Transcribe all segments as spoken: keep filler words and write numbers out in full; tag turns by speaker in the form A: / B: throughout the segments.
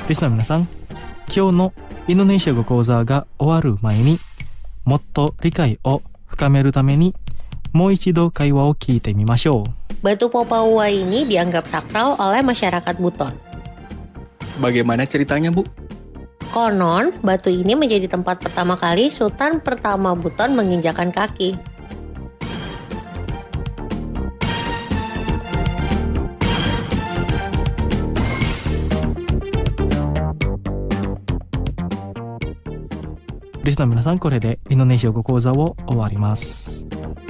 A: リスナーの皆さん、今日のインドネシア語講座が終わる前に、もっと理解を深めるためにもう一度会話を聞いてみましょう。
B: Batu Papua ini dianggap sakral oleh masyarakat Buton.
C: Bagaimana ceritanya, Bu?
B: Konon, batu ini menjadi tempat pertama kali Sultan pertama Buton menginjakan kaki.
A: Listener の皆さん、これでインドネシア語講座を終わります。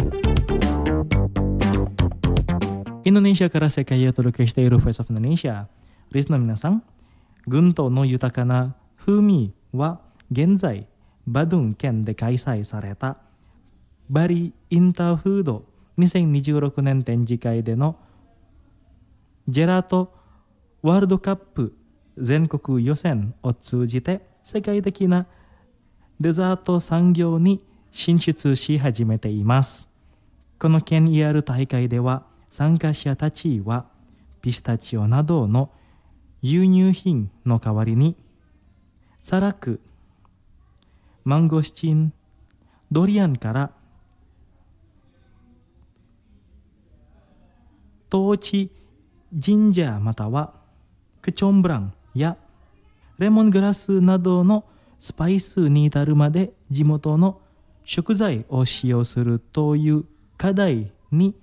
A: インドネシアから世界へお届けしている Voice of Indonesia。リスナーの皆さん、群島の豊かな風味は現在バドゥン県で開催されたバリインターフードにせんにじゅうろくねん展示会でのジェラートワールドカップ全国予選を通じて世界的なデザート産業に進出し始めています。この権威ある大会では参加者たちはピスタチオなどの輸入品の代わりにサラク、マンゴスチン、ドリアンからトーチジンジャーまたはクチョンブランやレモングラスなどのスパイスに至るまで地元の食材を使用するという課題に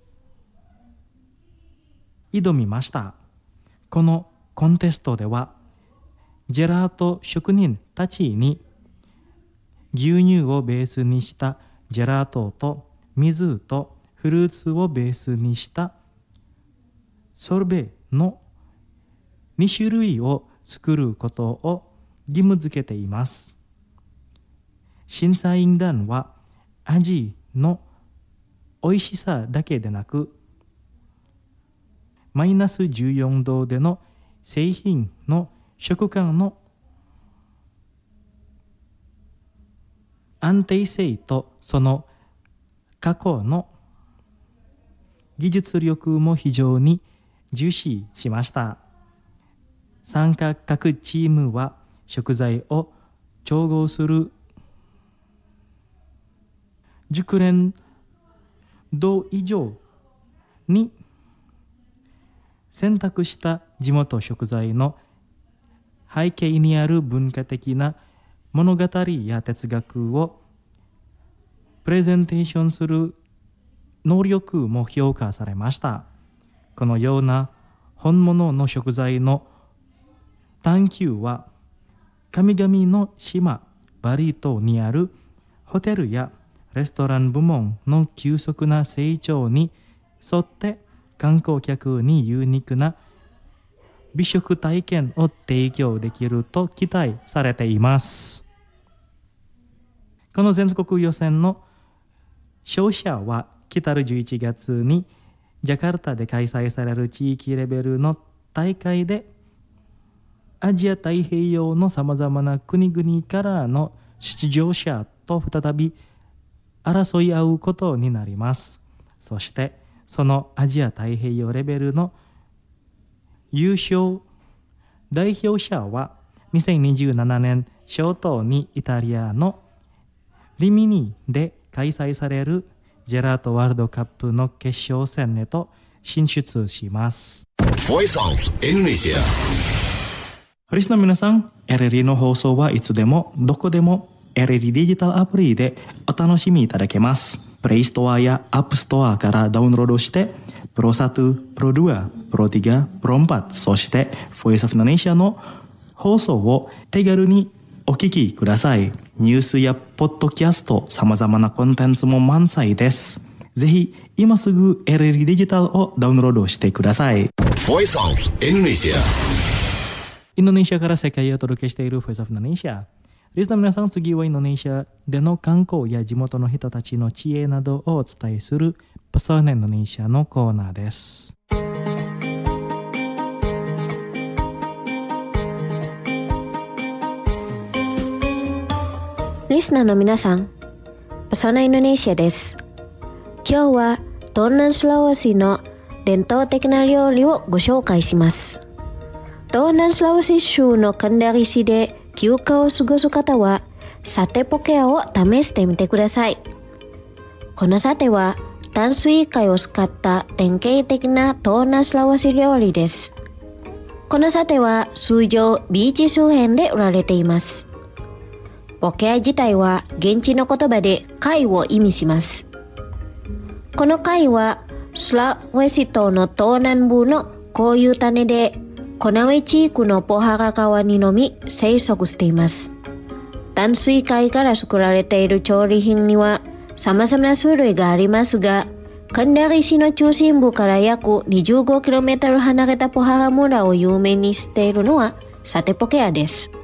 A: 挑みました。このコンテストではジェラート職人たちに牛乳をベースにしたジェラートと水とフルーツをベースにしたソルベのに種類を作ることを義務付けています。審査員団は味の美味しさだけでなく、マイナスじゅうよんどでの製品の食感の安定性とその加工の技術力も非常に重視しました。参加各チームは食材を調合する熟練度以上に選択した地元食材の背景にある文化的な物語や哲学をプレゼンテーションする能力も評価されました。このような本物の食材の探求は神々の島バリ島にあるホテルやレストラン部門の急速な成長に沿って観光客にユニークな美食体験を提供できると期待されています。この全国予選の勝者は来たるじゅういちがつにジャカルタで開催される地域レベルの大会でアジア太平洋のさまざまな国々からの出場者と再び争い合うことになります。そしてそのアジア太平洋レベルの優勝代表者はにせんにじゅうななねん初頭にイタリアのリミニで開催されるジェラートワールドカップの決勝戦へと進出します。
D: Voice of Indonesia。
A: リスナーの皆さん、エルエルディー の放送はいつでもどこでも エルエルディー デジタルアプリでお楽しみいただけます。プレイストアやアップストアからダウンロードしてプロワン、プロツー、プロスリー、プロフォー、そして Voice of Indonesia の放送を手軽にお聞きください。ニュースやポッドキャスト、さまざまなコンテンツも満載です。ぜひ今すぐ エルエルディー デジタルをダウンロードしてください。
D: Voice of Indonesia。
A: インドネシアから世界へお届けしている Voice of Indonesia。リスナーの皆さん、次はインドネシアでの観光や地元の人たちの知恵などをお伝えするパソナインドネシアのコーナーです。
B: リスナーの皆さん、パソナインドネシアです。今日は東南スラワシの伝統的な料理をご紹介します。
E: 東南Sulawesi州の神田市で休暇を過ごす方はサテポケアを試してみてください。このサテは淡水貝を使った典型的な東南Sulawesi料理です。このサテは通常ビーチ周辺で売られています。ポケア自体は現地の言葉で貝を意味します。この貝はスラウェシ島の東南部の固有種でコナウェ地域のポハラ川にのみ生息しています。淡水貝から作られている調理品には様々な種類がありますが、神田市の中心部から約 にじゅうごキロメートル 離れたポハラ村を有名にしているのはサテポケアです。